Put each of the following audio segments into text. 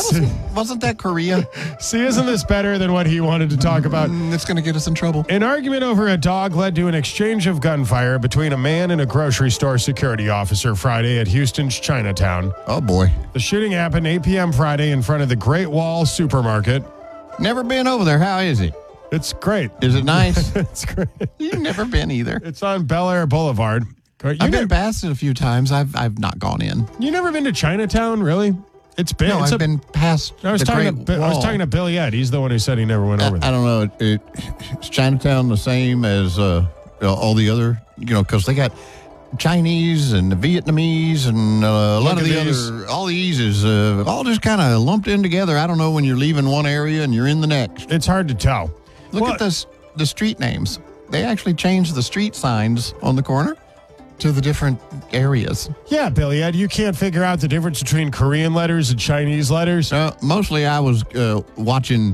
Wasn't that Korea? See, isn't this better than what he wanted to talk about? It's going to get us in trouble. An argument over a dog led to an exchange of gunfire between a man and a grocery store security officer Friday at Houston's Chinatown. Oh, boy. The shooting happened 8 p.m. Friday in front of the Great Wall Supermarket. Never been over there. How is it? It's great. Is it nice? It's great. You've never been either. It's on Bel Air Boulevard. I've been past it a few times. I've not gone in. You never been to Chinatown, really? It's big. No, I've been past I was talking to Billy Ed. He's the one who said he never went over there. I don't know. Is Chinatown the same as all the other, because they got Chinese and the Vietnamese and a lot of the other, all these is all just kind of lumped in together. I don't know when you're leaving one area and you're in the next. It's hard to tell. Look at the street names. They actually changed the street signs on the corner to the different areas. Yeah, Billy Ed, you can't figure out the difference between Korean letters and Chinese letters? Mostly I was watching,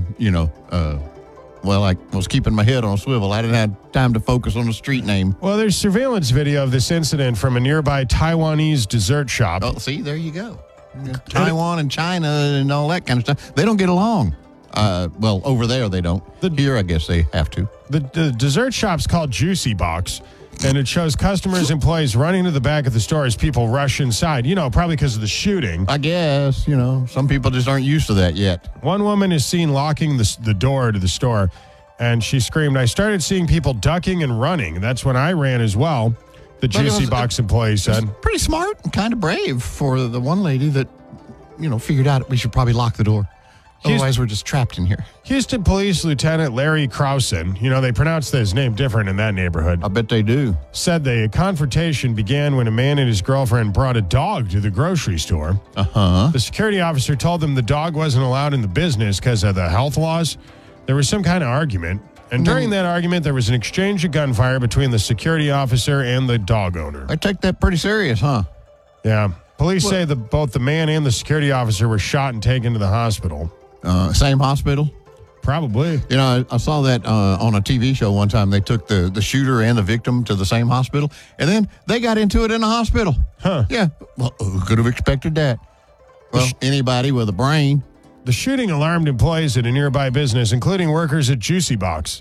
well, I was keeping my head on a swivel. I didn't have time to focus on the street name. Well, there's surveillance video of this incident from a nearby Taiwanese dessert shop. Oh, see, there you go. Taiwan and China and all that kind of stuff. They don't get along. Well, over there they don't. Here, I guess they have to. The dessert shop's called Juicy Box, and it shows customers, employees running to the back of the store as people rush inside. Probably because of the shooting. I guess, some people just aren't used to that yet. One woman is seen locking the door to the store, and she screamed, "I started seeing people ducking and running. That's when I ran as well," the Juicy Box employee said. Pretty smart and kind of brave for the one lady that, figured out we should probably lock the door. Otherwise, we're just trapped in here. Houston Police Lieutenant Larry Krausen, they pronounce his name different in that neighborhood. I bet they do. Said the confrontation began when a man and his girlfriend brought a dog to the grocery store. Uh-huh. The security officer told them the dog wasn't allowed in the business because of the health laws. There was some kind of argument. And during that argument, there was an exchange of gunfire between the security officer and the dog owner. I take that pretty serious, huh? Yeah. Police say that both the man and the security officer were shot and taken to the hospital. Same hospital? Probably. I saw that on a TV show one time. They took the shooter and the victim to the same hospital, and then they got into it in the hospital. Huh. Yeah. Well, who could have expected that? Well, anybody with a brain. The shooting alarmed employees at a nearby business, including workers at Juicy Box.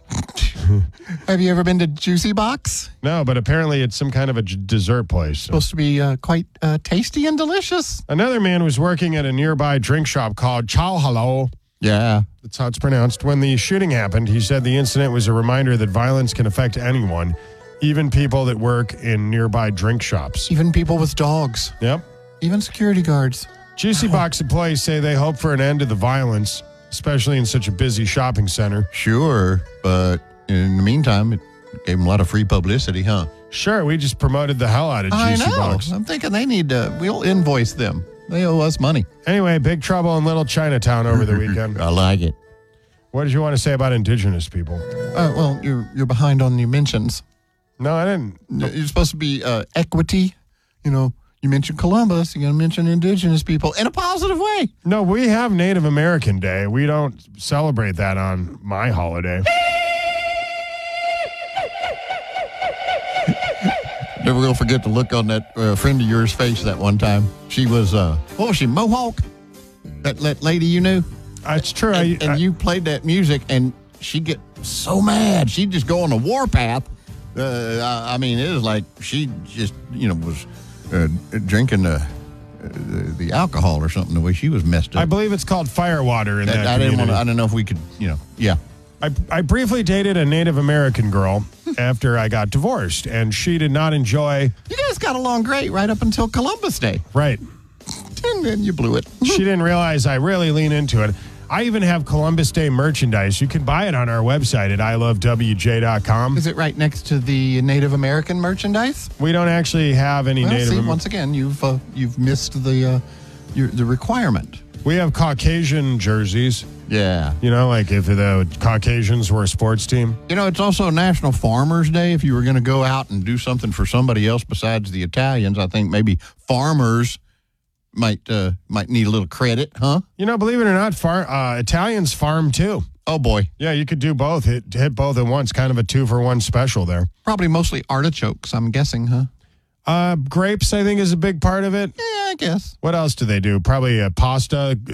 Have you ever been to Juicy Box? No, but apparently it's some kind of a dessert place. Supposed to be quite tasty and delicious. Another man was working at a nearby drink shop called Chow Hello. Yeah. That's how it's pronounced. When the shooting happened, he said the incident was a reminder that violence can affect anyone, even people that work in nearby drink shops. Even people with dogs. Yep. Even security guards. Juicy Box employees say they hope for an end to the violence, especially in such a busy shopping center. Sure, but in the meantime, it gave them a lot of free publicity, huh? Sure, we just promoted the hell out of Juicy Box. I'm thinking they need we'll invoice them. They owe us money. Anyway, big trouble in Little Chinatown over the weekend. I like it. What did you want to say about indigenous people? Well, you're behind on your mentions. No, I didn't. You're supposed to be equity, You mentioned Columbus. You're going to mention indigenous people in a positive way. No, we have Native American Day. We don't celebrate that on my holiday. Never will forget the look on that friend of yours' face that one time. She was, what was she, Mohawk? That lady you knew? It's true. And you played that music, and she'd get so mad. She'd just go on a warpath. I mean, it was like she just, was... drinking the alcohol or something, the way she was messed up. I believe it's called firewater in that community. I didn't know if we could, yeah. I briefly dated a Native American girl after I got divorced, and she did not enjoy... You guys got along great right up until Columbus Day. Right. And then you blew it. She didn't realize I really lean into it. I even have Columbus Day merchandise. You can buy it on our website at ilovewj.com. Is it right next to the Native American merchandise? We don't actually have any Native American. Once again, you've missed the requirement. We have Caucasian jerseys. Yeah. Like if the Caucasians were a sports team. It's also National Farmers Day. If you were going to go out and do something for somebody else besides the Italians, I think maybe farmers might need a little credit, huh? Believe it or not, Italians farm too. Oh boy. Yeah, you could do both. Hit both at once. Kind of a 2-for-1 special there. Probably mostly artichokes, I'm guessing, huh? Grapes, I think, is a big part of it. Yeah, I guess. What else do they do? Probably pasta,